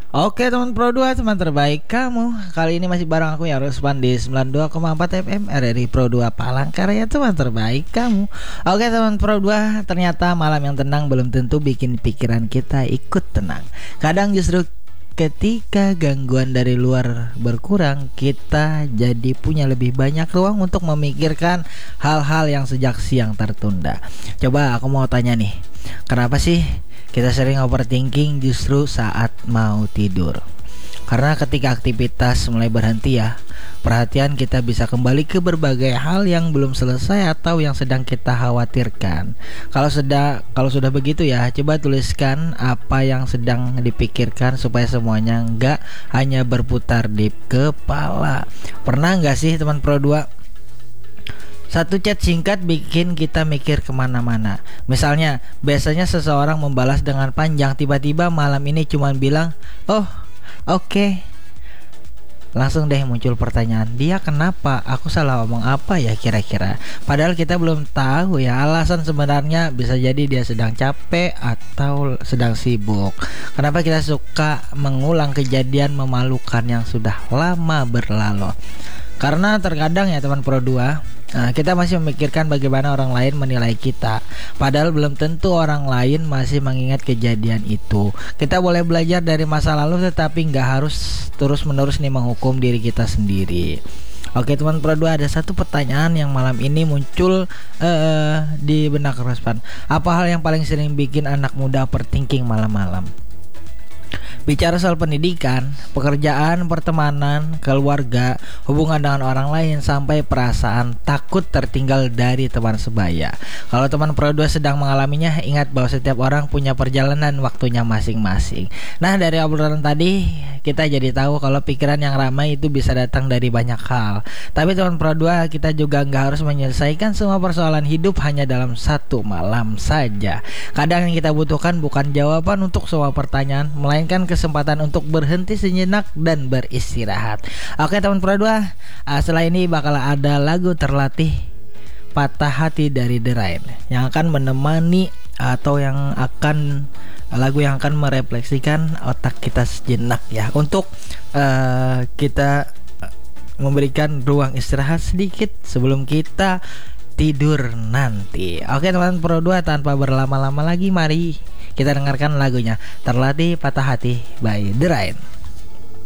Oke teman Pro 2, teman terbaik kamu. Kali ini masih bareng aku ya, Ruspan di 92,4 FM RRI Pro 2 Palangkaraya, teman terbaik kamu. Oke teman Pro 2, ternyata malam yang tenang belum tentu bikin pikiran kita ikut tenang. Kadang justru ketika gangguan dari luar berkurang, kita jadi punya lebih banyak ruang untuk memikirkan hal-hal yang sejak siang tertunda. Coba aku mau tanya nih, kenapa sih kita sering overthinking justru saat mau tidur? Karena ketika aktivitas mulai berhenti ya, perhatian kita bisa kembali ke berbagai hal yang belum selesai atau yang sedang kita khawatirkan. Kalau sudah begitu ya, coba tuliskan apa yang sedang dipikirkan supaya semuanya nggak hanya berputar di kepala. Pernah nggak sih teman Pro 2, satu chat singkat bikin kita mikir kemana-mana. Misalnya, biasanya seseorang membalas dengan panjang, tiba-tiba malam ini cuma bilang, "Oh, oke." Langsung deh muncul pertanyaan, dia kenapa? Aku salah ngomong apa ya kira-kira? Padahal kita belum tahu ya alasan sebenarnya, bisa jadi dia sedang capek atau sedang sibuk. Kenapa kita suka mengulang kejadian memalukan yang sudah lama berlalu? Karena terkadang ya teman Pro 2, kita masih memikirkan bagaimana orang lain menilai kita, padahal belum tentu orang lain masih mengingat kejadian itu. Kita boleh belajar dari masa lalu, tetapi nggak harus terus-menerus nih menghukum diri kita sendiri. Oke teman Pro 2, ada satu pertanyaan yang malam ini muncul di benak Rospan. Apa hal yang paling sering bikin anak muda overthinking malam-malam? Bicara soal pendidikan, pekerjaan, pertemanan, keluarga, hubungan dengan orang lain, sampai perasaan takut tertinggal dari teman sebaya. Kalau teman Pro 2 sedang mengalaminya, ingat bahwa setiap orang punya perjalanan waktunya masing-masing. Nah, dari obrolan tadi kita jadi tahu kalau pikiran yang ramai itu bisa datang dari banyak hal. Tapi teman Pro 2, kita juga nggak harus menyelesaikan semua persoalan hidup hanya dalam satu malam saja. Kadang yang kita butuhkan bukan jawaban untuk semua pertanyaan, melainkan kesempatan untuk berhenti sejenak dan beristirahat. Oke teman Pro 2, setelah ini bakal ada lagu terlatih Patah Hati dari The Rain yang akan menemani atau lagu yang akan merefleksikan otak kita sejenak ya, untuk kita memberikan ruang istirahat sedikit sebelum kita tidur nanti. Oke teman Pro 2, tanpa berlama-lama lagi, mari kita dengarkan lagunya Terlatih Patah Hati by The Rain.